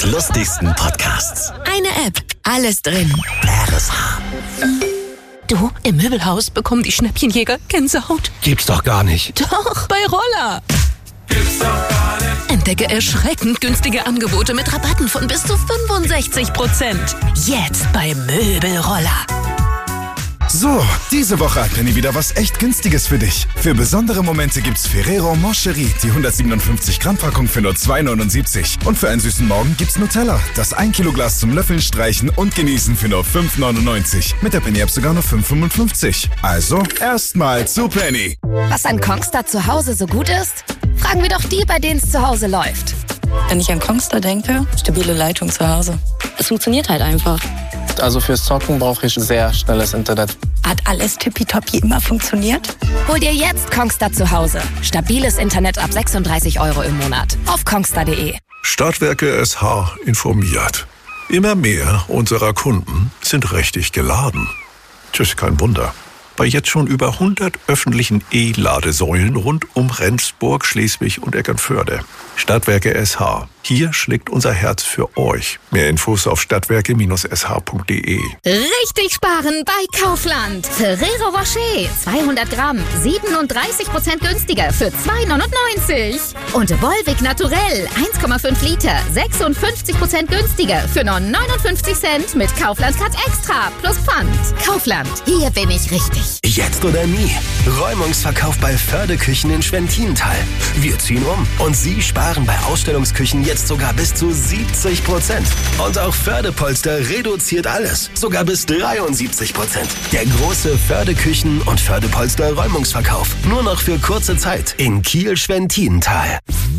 lustigsten Podcasts. Eine App, alles drin. RSH. Du, im Möbelhaus bekommen die Schnäppchenjäger Gänsehaut. Gibt's doch gar nicht. Doch, bei Roller. Gibt's doch gar nicht. Entdecke erschreckend günstige Angebote mit Rabatten von bis zu 65%. Jetzt bei Möbelroller. So, diese Woche hat Penny wieder was echt Günstiges für dich. Für besondere Momente gibt's Ferrero Moncherie, die 157 Gramm Packung für nur 2,79. Und für einen süßen Morgen gibt's Nutella, das 1 Kilo Glas zum Löffeln, Streichen und Genießen für nur 5,99. Mit der Penny App sogar nur 5,55. Also erstmal zu Penny. Was an Kongstar zu Hause so gut ist? Fragen wir doch die, bei denen es zu Hause läuft. Wenn ich an Kongstar denke, stabile Leitung zu Hause. Es funktioniert halt einfach. Also fürs Zocken brauche ich sehr schnelles Internet. Hat alles tippitoppi immer funktioniert? Hol dir jetzt Kongstar zu Hause. Stabiles Internet ab 36 € im Monat. Auf kongstar.de. Stadtwerke SH informiert. Immer mehr unserer Kunden sind richtig geladen. Tschüss, kein Wunder. Bei jetzt schon über 100 öffentlichen E-Ladesäulen rund um Rendsburg, Schleswig und Eckernförde. Stadtwerke SH. Hier schlägt unser Herz für euch. Mehr Infos auf stadtwerke-sh.de. Richtig sparen bei Kaufland. Ferrero Rocher 200 Gramm, 37% günstiger für 2,99. Und Volvic Naturell 1,5 Liter, 56% günstiger für nur 59 Cent mit Kaufland Cut Extra plus Pfand. Kaufland, hier bin ich richtig. Jetzt oder nie. Räumungsverkauf bei Förde-Küchen in Schwentintal. Wir ziehen um und Sie sparen bei Ausstellungsküchen jetzt sogar bis zu 70%. Und auch Förde-Polster reduziert alles. Sogar bis 73%. Der große Förde-Küchen- und Förde-Polster-Räumungsverkauf. Nur noch für kurze Zeit in Kiel-Schwentintal.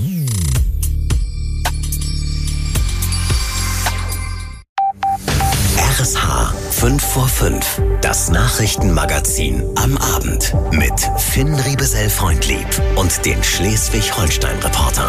RSH 5 vor 5. Das Nachrichtenmagazin am Abend mit Finn Riebesell-Freundlieb und den Schleswig-Holstein-Reportern.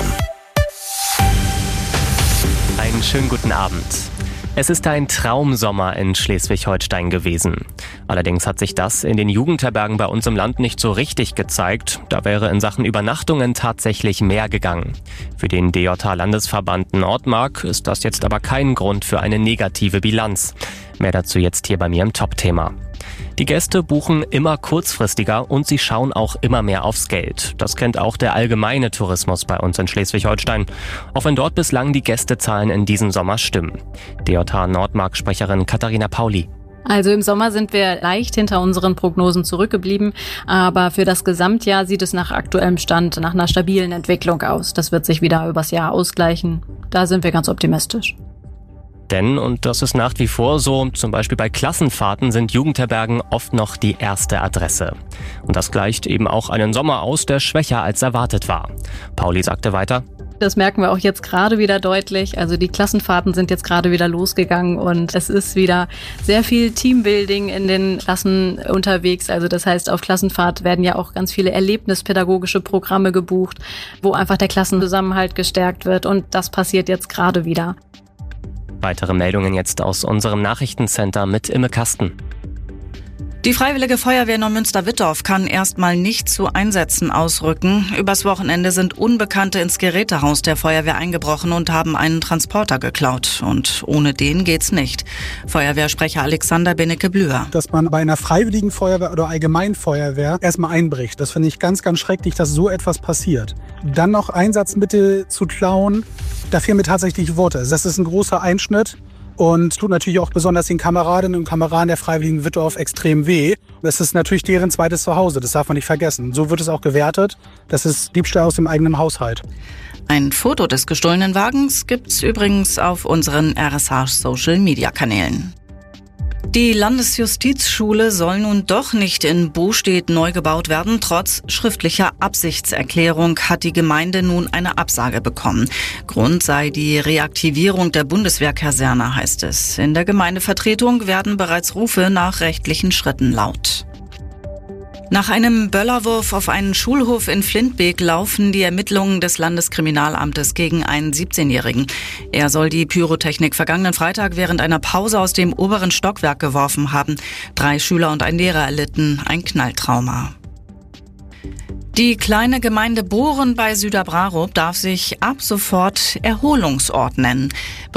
Einen schönen guten Abend. Es ist ein Traumsommer in Schleswig-Holstein gewesen. Allerdings hat sich das in den Jugendherbergen bei uns im Land nicht so richtig gezeigt. Da wäre in Sachen Übernachtungen tatsächlich mehr gegangen. Für den DJH-Landesverband Nordmark ist das jetzt aber kein Grund für eine negative Bilanz. Mehr dazu jetzt hier bei mir im Top-Thema. Die Gäste buchen immer kurzfristiger und sie schauen auch immer mehr aufs Geld. Das kennt auch der allgemeine Tourismus bei uns in Schleswig-Holstein. Auch wenn dort bislang die Gästezahlen in diesem Sommer stimmen. DJH-Nordmark-Sprecherin Katharina Pauli. Also im Sommer sind wir leicht hinter unseren Prognosen zurückgeblieben, aber für das Gesamtjahr sieht es nach aktuellem Stand nach einer stabilen Entwicklung aus. Das wird sich wieder übers Jahr ausgleichen. Da sind wir ganz optimistisch. Denn, und das ist nach wie vor so, zum Beispiel bei Klassenfahrten sind Jugendherbergen oft noch die erste Adresse. Und das gleicht eben auch einen Sommer aus, der schwächer als erwartet war. Pauli sagte weiter: Das merken wir auch jetzt gerade wieder deutlich. Also die Klassenfahrten sind jetzt gerade wieder losgegangen und es ist wieder sehr viel Teambuilding in den Klassen unterwegs. Also das heißt, auf Klassenfahrt werden ja auch ganz viele erlebnispädagogische Programme gebucht, wo einfach der Klassenzusammenhalt gestärkt wird und das passiert jetzt gerade wieder. Weitere Meldungen jetzt aus unserem Nachrichtencenter mit Imme Kasten. Die Freiwillige Feuerwehr Neumünster-Wittorf kann erstmal nicht zu Einsätzen ausrücken. Übers Wochenende sind Unbekannte ins Gerätehaus der Feuerwehr eingebrochen und haben einen Transporter geklaut. Und ohne den geht's nicht. Feuerwehrsprecher Alexander Benecke-Blüher. Dass man bei einer Freiwilligen Feuerwehr oder Allgemeinfeuerwehr erstmal einbricht, das finde ich ganz, ganz schrecklich, dass so etwas passiert. Dann noch Einsatzmittel zu klauen, da fehlen mir tatsächlich Worte. Das ist ein großer Einschnitt. Und tut natürlich auch besonders den Kameradinnen und Kameraden der Freiwilligen Wittorf extrem weh. Das ist natürlich deren zweites Zuhause, das darf man nicht vergessen. So wird es auch gewertet. Das ist Diebstahl aus dem eigenen Haushalt. Ein Foto des gestohlenen Wagens gibt's übrigens auf unseren RSH-Social-Media-Kanälen. Die Landesjustizschule soll nun doch nicht in Bostedt neu gebaut werden. Trotz schriftlicher Absichtserklärung hat die Gemeinde nun eine Absage bekommen. Grund sei die Reaktivierung der Bundeswehrkaserne, heißt es. In der Gemeindevertretung werden bereits Rufe nach rechtlichen Schritten laut. Nach einem Böllerwurf auf einen Schulhof in Flintbek laufen die Ermittlungen des Landeskriminalamtes gegen einen 17-Jährigen. Er soll die Pyrotechnik vergangenen Freitag während einer Pause aus dem oberen Stockwerk geworfen haben. 3 Schüler und ein Lehrer erlitten ein Knalltrauma. Die kleine Gemeinde Bohren bei Süderbrarup darf sich ab sofort Erholungsort nennen.